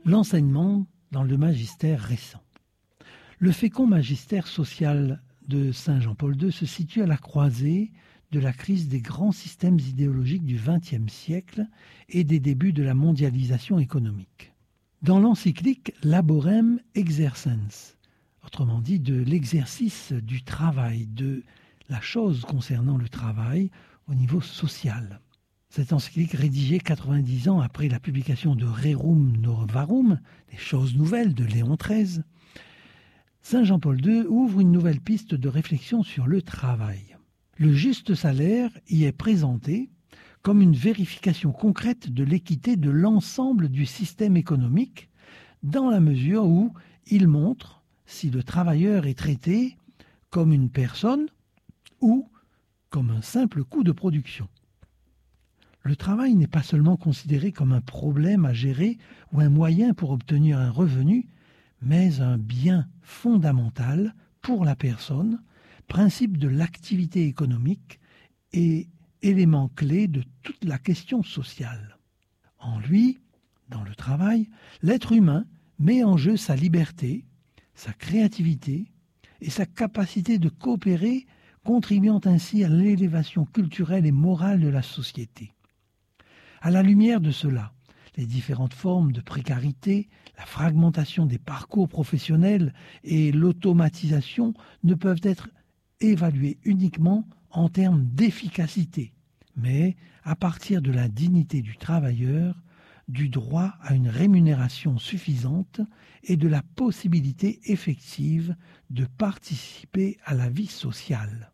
L'enseignement dans le magistère récent. Le fécond magistère social de Saint Jean-Paul II se situe à la croisée de la crise des grands systèmes idéologiques du XXe siècle et des débuts de la mondialisation économique. Dans l'encyclique Laborem Exercens, autrement dit de l'exercice du travail, de la chose concernant le travail au niveau social. Cette encyclique, rédigée 90 ans après la publication de Rerum Novarum, les choses nouvelles de Léon XIII, Saint Jean-Paul II ouvre une nouvelle piste de réflexion sur le travail. Le juste salaire y est présenté comme une vérification concrète de l'équité de l'ensemble du système économique, dans la mesure où il montre si le travailleur est traité comme une personne ou comme un simple coût de production. Le travail n'est pas seulement considéré comme un problème à gérer ou un moyen pour obtenir un revenu, mais un bien fondamental pour la personne, principe de l'activité économique et élément clé de toute la question sociale. En lui, dans le travail, l'être humain met en jeu sa liberté, sa créativité et sa capacité de coopérer, contribuant ainsi à l'élévation culturelle et morale de la société. À la lumière de cela, les différentes formes de précarité, la fragmentation des parcours professionnels et l'automatisation ne peuvent être évaluées uniquement en termes d'efficacité, mais à partir de la dignité du travailleur, du droit à une rémunération suffisante et de la possibilité effective de participer à la vie sociale.